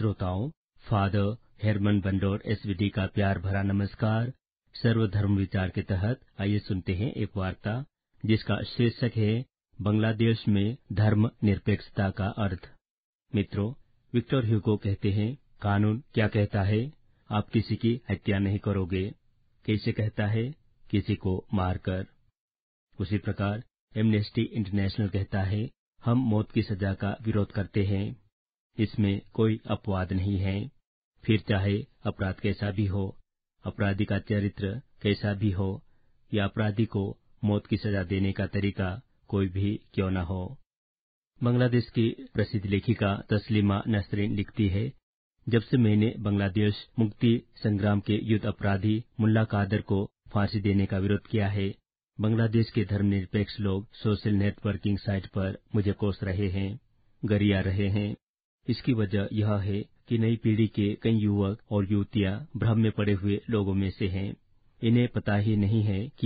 श्रोताओं, father हेरमन बंडोर SVD का प्यार भरा नमस्कार। सर्वधर्म विचार के तहत आइए सुनते हैं एक वार्ता जिसका शीर्षक है बांग्लादेश में धर्म निरपेक्षता का अर्थ। मित्रों, विक्टर ह्यूगो कहते हैं, कानून क्या कहता है? आप किसी की हत्या नहीं करोगे। कैसे कहता है? किसी को मारकर। उसी प्रकार एमनेस्टी इंटरनेशनल कहता है, हम मौत की सजा का विरोध करते हैं। इसमें कोई अपवाद नहीं है। फिर चाहे अपराध कैसा भी हो, अपराधी का चरित्र कैसा भी हो, या अपराधी को मौत की सजा देने का तरीका कोई भी क्यों न हो। बांग्लादेश की प्रसिद्ध लेखिका तस्लीमा नसरीन लिखती है, जब से मैंने बांग्लादेश मुक्ति संग्राम के युद्ध अपराधी मुल्ला कादर को फांसी देने का विरोध किया है, बांग्लादेश के धर्मनिरपेक्ष लोग सोशल नेटवर्किंग साइट पर मुझे कोस रहे हैं, गरिया रहे हैं। इसकी वजह यह है कि नई पीढ़ी के कई युवक और युवतियां भ्रम में पड़े हुए लोगों में से हैं। इन्हें पता ही नहीं है कि